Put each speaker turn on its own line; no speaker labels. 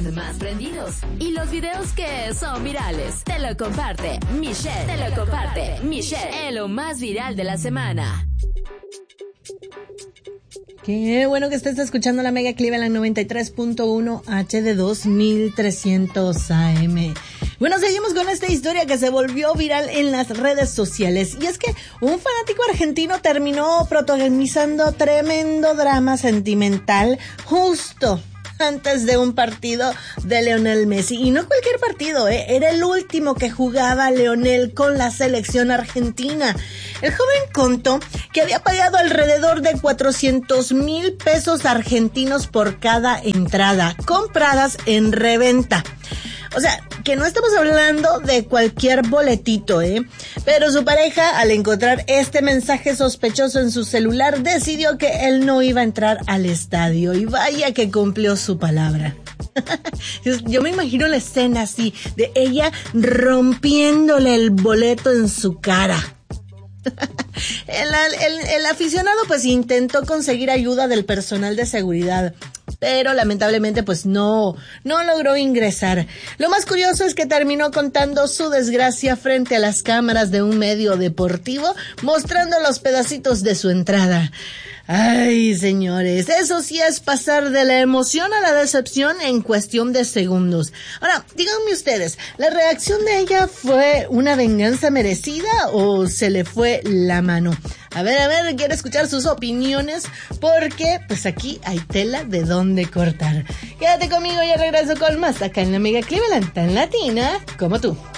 más prendidos y los videos que son virales. Te lo comparte Michelle en lo más viral de la semana.
Qué bueno que estés escuchando la Mega Cleveland 93.1 HD 2300 AM. Bueno, seguimos con esta historia que se volvió viral en las redes sociales. Y es que un fanático argentino terminó protagonizando tremendo drama sentimental justo antes de un partido de Lionel Messi. Y no cualquier partido, era el último que jugaba Lionel con la selección argentina. El joven contó que había pagado alrededor de 400,000 pesos argentinos por cada entrada, compradas en reventa. O sea, que no estamos hablando de cualquier boletito, Pero su pareja, al encontrar este mensaje sospechoso en su celular, decidió que él no iba a entrar al estadio. Y vaya que cumplió su palabra. Yo me imagino la escena así, de ella rompiéndole el boleto en su cara. El aficionado pues intentó conseguir ayuda del personal de seguridad, pero lamentablemente pues no logró ingresar. Lo más curioso es que terminó contando su desgracia frente a las cámaras de un medio deportivo, mostrando los pedacitos de su entrada. Ay, señores, eso sí es pasar de la emoción a la decepción en cuestión de segundos. Ahora, díganme ustedes, ¿la reacción de ella fue una venganza merecida o se le fue la mano? A ver, quiero escuchar sus opiniones porque pues aquí hay tela de dónde cortar. Quédate conmigo, ya regreso con más acá en la Mega Cleveland, tan latina como tú.